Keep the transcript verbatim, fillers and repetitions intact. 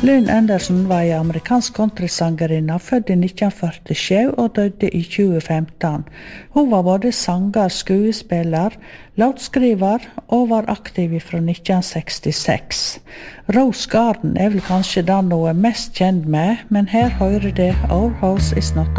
Lynn Anderson var en amerikansk countrysangerinna født i nitten førtisju og døde i tjue femten. Hun var både sanger, skuespiller, låtskriver og var aktiv fra nitten sekstiseks. Rose Garden er vel kanskje den hun er mest kjent med, men her hører det Our House is Not